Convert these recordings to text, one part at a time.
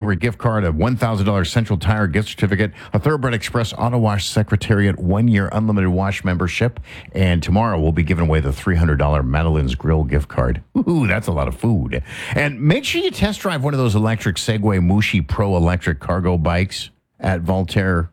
favorite gift card, a $1,000 Central Tire gift certificate, a Thoroughbred Express Auto Wash Secretariat 1-year unlimited wash membership, and tomorrow we'll be giving away the $300 Madeline's Grill gift card. Ooh, that's a lot of food. And make sure you test drive one of those electric Segway Mushi Pro electric cargo bikes at Voltaire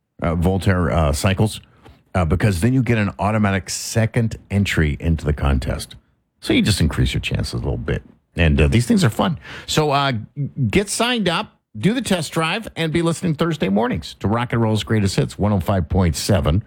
Cycles, because then you get an automatic second entry into the contest. So you just increase your chances a little bit. And these things are fun. So get signed up, do the test drive, and be listening Thursday mornings to Rock and Roll's Greatest Hits, 105.7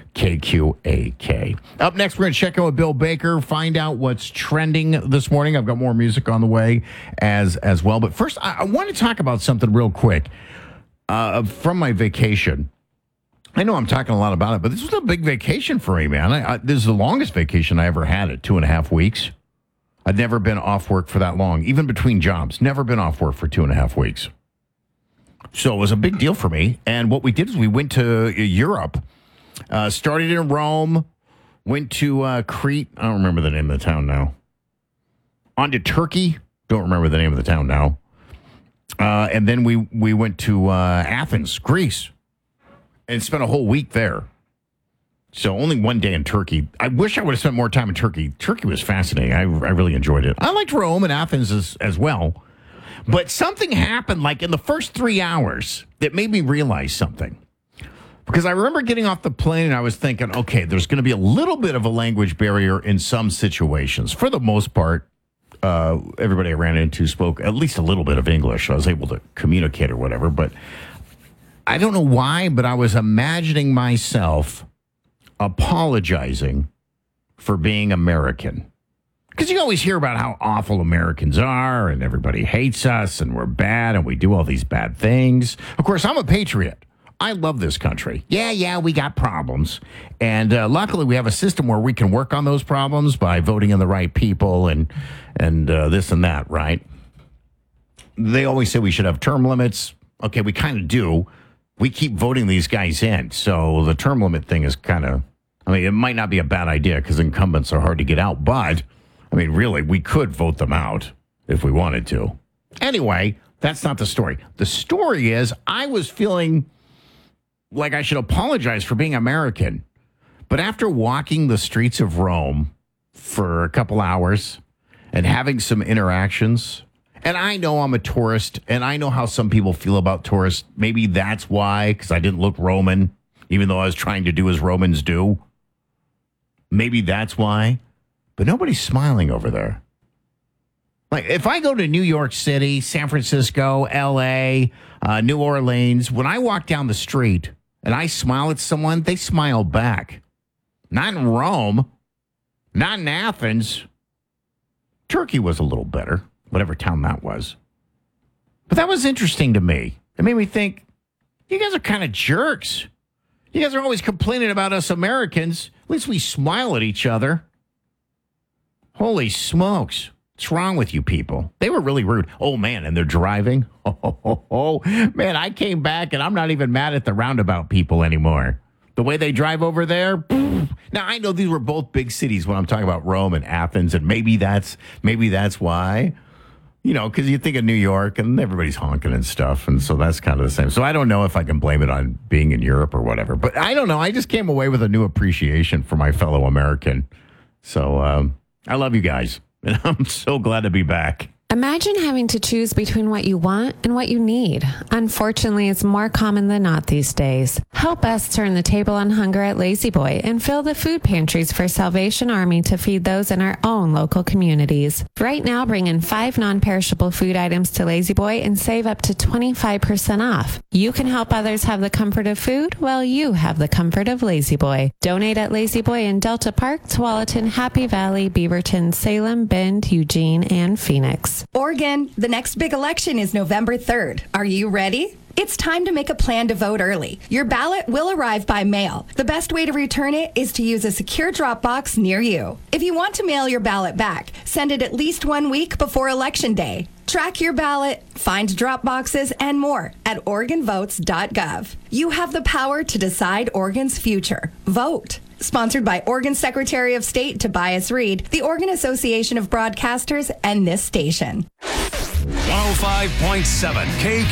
KQAK. Up next, we're going to check in with Bill Baker, find out what's trending this morning. I've got more music on the way as well. But first, I want to talk about something real quick from my vacation. I know I'm talking a lot about it, but this was a big vacation for me, man. This is the longest vacation I ever had at 2.5 weeks. I'd never been off work for that long, even between jobs. Never been off work for 2.5 weeks. So it was a big deal for me. And what we did is we went to Europe, started in Rome, went to Crete. I don't remember the name of the town now. On to Turkey. Don't remember the name of the town now. And then we went to Athens, Greece, and spent a whole week there. So only one day in Turkey. I wish I would have spent more time in Turkey. Turkey was fascinating. I really enjoyed it. I liked Rome and Athens as well. But something happened like in the first 3 hours that made me realize something. Because I remember getting off the plane and I was thinking, okay, there's going to be a little bit of a language barrier in some situations. For the most part, everybody I ran into spoke at least a little bit of English. So I was able to communicate or whatever. But I don't know why, but I was imagining myself apologizing for being American. Because you always hear about how awful Americans are and everybody hates us and we're bad and we do all these bad things. Of course, I'm a patriot. I love this country. Yeah, we got problems. And luckily we have a system where we can work on those problems by voting in the right people and this and that, right? They always say we should have term limits. Okay, we kind of do. We keep voting these guys in. So the term limit thing is kind of, it might not be a bad idea because incumbents are hard to get out. But, really, we could vote them out if we wanted to. Anyway, that's not the story. The story is I was feeling like I should apologize for being American. But after walking the streets of Rome for a couple hours and having some interactions, and I know I'm a tourist, and I know how some people feel about tourists. Maybe that's why, because I didn't look Roman, even though I was trying to do as Romans do. Maybe that's why. But nobody's smiling over there. Like, if I go to New York City, San Francisco, L.A., New Orleans, when I walk down the street and I smile at someone, they smile back. Not in Rome. Not in Athens. Turkey was a little better. Whatever town that was. But that was interesting to me. It made me think, you guys are kind of jerks. You guys are always complaining about us Americans. At least we smile at each other. Holy smokes. What's wrong with you people? They were really rude. Oh, man, and they're driving. Oh, man, I came back, and I'm not even mad at the roundabout people anymore. The way they drive over there. Now, I know these were both big cities when I'm talking about Rome and Athens, and maybe that's why. Because you think of New York and everybody's honking and stuff. And so that's kind of the same. So I don't know if I can blame it on being in Europe or whatever. But I don't know. I just came away with a new appreciation for my fellow American. So I love you guys. And I'm so glad to be back. Imagine having to choose between what you want and what you need. Unfortunately, it's more common than not these days. Help us turn the table on hunger at Lazy Boy and fill the food pantries for Salvation Army to feed those in our own local communities. Right now, bring in 5 non-perishable food items to Lazy Boy and save up to 25% off. You can help others have the comfort of food while you have the comfort of Lazy Boy. Donate at Lazy Boy in Delta Park, Tualatin, Happy Valley, Beaverton, Salem, Bend, Eugene, and Phoenix. Oregon, the next big election is November 3rd. Are you ready? It's time to make a plan to vote early. Your ballot will arrive by mail. The best way to return it is to use a secure drop box near you. If you want to mail your ballot back, send it at least 1 week before Election Day. Track your ballot, find drop boxes, and more at OregonVotes.gov. You have the power to decide Oregon's future. Vote. Sponsored by Oregon Secretary of State Tobias Reed, the Oregon Association of Broadcasters, and this station. 105.7 K